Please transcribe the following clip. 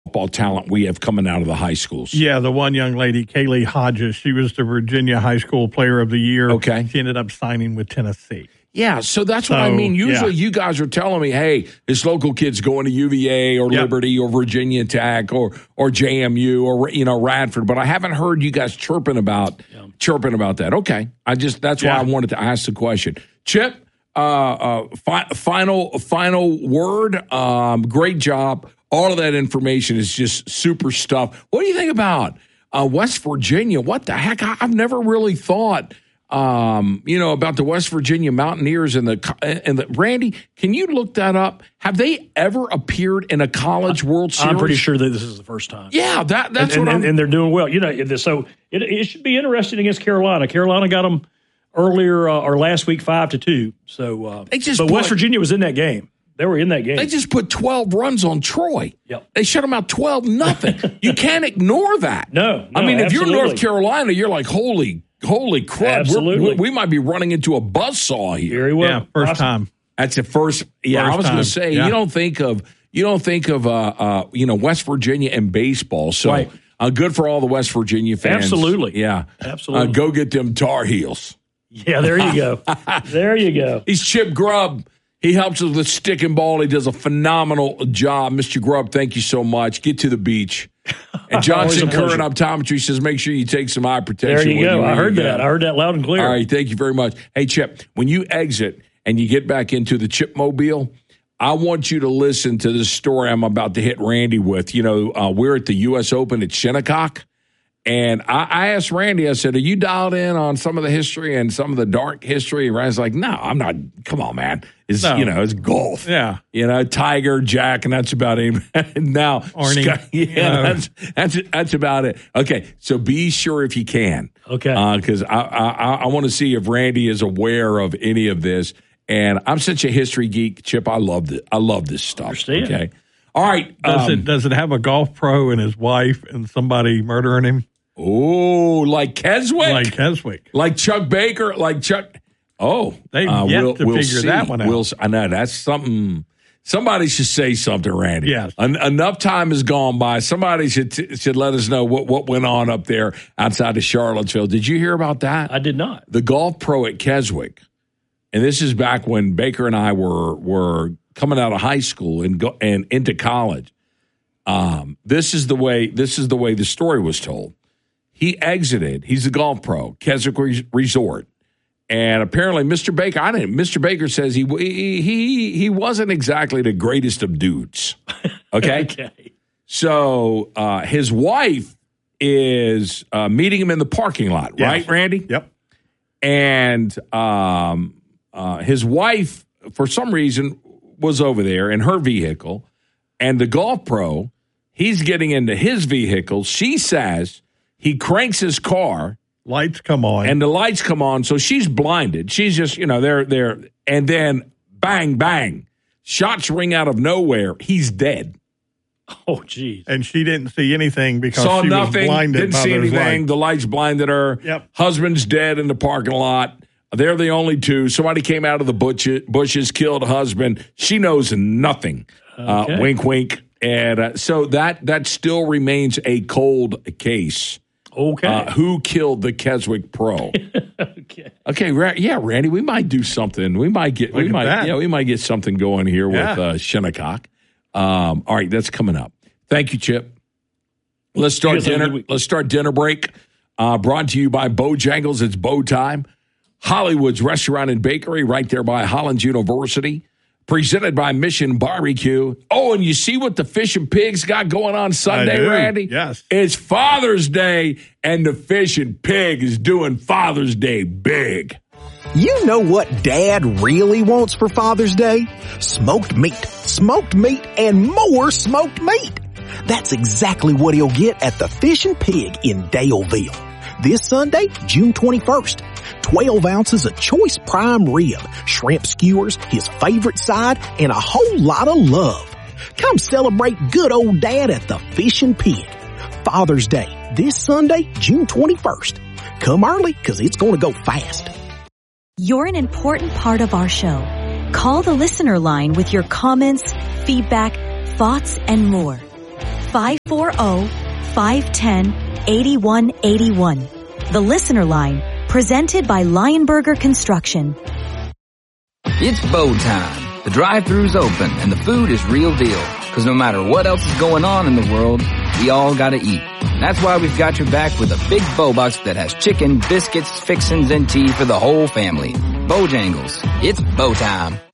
talent we have coming out of the high schools. Yeah, the one young lady, Kaylee Hodges, she was the Virginia High School Player of the Year. Okay. She ended up signing with Tennessee. Yeah, so that's what I mean. Usually you guys are telling me, hey, this local kid's going to UVA or Liberty or Virginia Tech or JMU or Radford, but I haven't heard you guys chirping about that. Okay. That's why I wanted to ask the question. Chip, final word. Great job. All of that information is just super stuff. What do you think about West Virginia? What the heck? I've never really thought about the West Virginia Mountaineers and the Randy, can you look that up? Have they ever appeared in a college World Series? I'm pretty sure that this is the first time. Yeah, that's and they're doing well. So it should be interesting against Carolina. Carolina got them earlier or last week 5-2. So, but West Virginia was in that game. They were in that game. They just put 12 runs on Troy. Yep. They shut them out 12-0. You can't ignore that. No, I mean, if absolutely. you're North Carolina, you're like, holy crap. Absolutely. We might be running into a buzzsaw here. Very well. Yeah, first time. That's the first. Yeah, I was going to say, you don't think of West Virginia and baseball. So right. Good for all the West Virginia fans. Absolutely. Yeah. Absolutely. Go get them Tar Heels. Yeah, there you go. There you go. He's Chip Grubb. He helps us with stick and ball. He does a phenomenal job. Mr. Grubb, thank you so much. Get to the beach. And Johnson Curran Optometry says make sure you take some eye protection. There you go. I heard that. I heard that loud and clear. All right, thank you very much. Hey, Chip, when you exit and you get back into the Chipmobile, I want you to listen to this story I'm about to hit Randy with. We're at the U.S. Open at Shinnecock. And I asked Randy, I said, are you dialed in on some of the history and some of the dark history? And Randy's like, no, I'm not. Come on, man. It's golf. Yeah. Tiger, Jack, and that's about it. Now, Arnie. That's about it. Okay, so be sure if you can. Okay. Because I want to see if Randy is aware of any of this. And I'm such a history geek, Chip. I love it. I love this stuff. Understand. Okay. All right. Does it have a golf pro and his wife and somebody murdering him? Oh, like Keswick? Like Keswick. Like Chuck Baker? Like Chuck? Oh. They've yet to figure that one out. I know. That's something. Somebody should say something, Randy. Yes. Enough time has gone by. Somebody should let us know what went on up there outside of Charlottesville. Did you hear about that? I did not. The golf pro at Keswick, and this is back when Baker and I were coming out of high school and into college. This is the way the story was told. He exited. He's a golf pro, Keswick Resort, and apparently Mr. Baker says he wasn't exactly the greatest of dudes. Okay. Okay. So his wife is meeting him in the parking lot, right, Randy? Yep. And his wife, for some reason, was over there in her vehicle, and the golf pro, he's getting into his vehicle. She says he cranks his car. Lights come on. And the lights come on, so she's blinded. She's just, they're and then bang, bang. Shots ring out of nowhere. He's dead. Oh, geez. And she didn't see anything because Saw she nothing, was blinded. didn't see anything. The lights blinded her. Yep. Husband's dead in the parking lot. They're the only two. Somebody came out of the bushes, killed husband. She knows nothing. Okay. Wink, wink. And so that still remains a cold case. Okay. Who killed the Keswick pro? Okay. Randy, we might do something. We might get something going here with Shinnecock. All right, that's coming up. Thank you, Chip. Let's start dinner. Let's start dinner break. Brought to you by Bojangles. It's bow time. Hollywood's Restaurant and Bakery right there by Hollins University. Presented by Mission Barbecue. Oh, and you see what the Fish and Pigs got going on Sunday, Randy? Yes. It's Father's Day, and the Fish and Pig is doing Father's Day big. You know what Dad really wants for Father's Day? Smoked meat, and more smoked meat. That's exactly what he'll get at the Fish and Pig in Daleville. This Sunday, June 21st. 12 ounces of choice prime rib, shrimp skewers, his favorite side, and a whole lot of love. Come celebrate good old Dad at the Fish and Pig. Father's Day, this Sunday, June 21st. Come early, because it's going to go fast. You're an important part of our show. Call the listener line with your comments, feedback, thoughts, and more. 540-510-8181. The listener line, presented by Lionberger Construction. It's bow time. The drive-thru's open and the food is real deal. Because no matter what else is going on in the world, we all gotta eat. And that's why we've got your back with a big bow box that has chicken, biscuits, fixins, and tea for the whole family. Bojangles. It's bow time.